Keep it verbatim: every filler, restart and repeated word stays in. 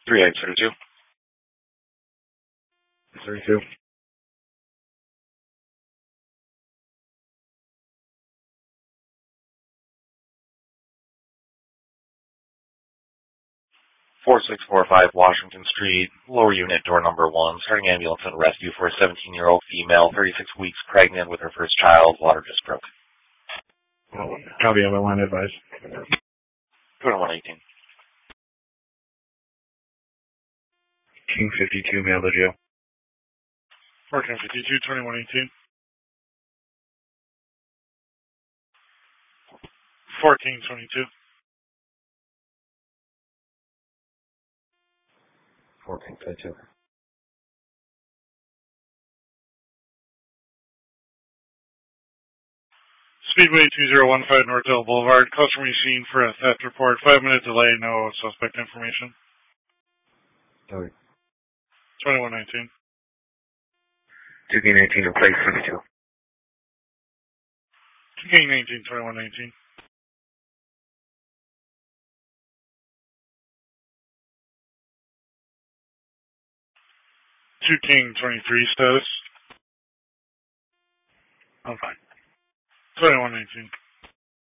three eight thirty-two. thirty-two. four six four five Washington Street, lower unit, door number one, starting ambulance and rescue for a seventeen-year-old female, thirty-six weeks pregnant with her first child, water just broke. Copy of line advice. twenty-one eighteen. King fifty-two, mail to jail. King fifty-two, twenty-one eighteen. fourteen twenty-two. fourteen twenty-two. Speedway two zero one five Northdale Boulevard. Customer machine for a theft report. Five minute delay. No suspect information. Sorry. twenty-one nineteen. two King nineteen, replace fifty-two. two King nineteen, twenty-one nineteen. two King twenty-three status. I'm fine. twenty-one nineteen.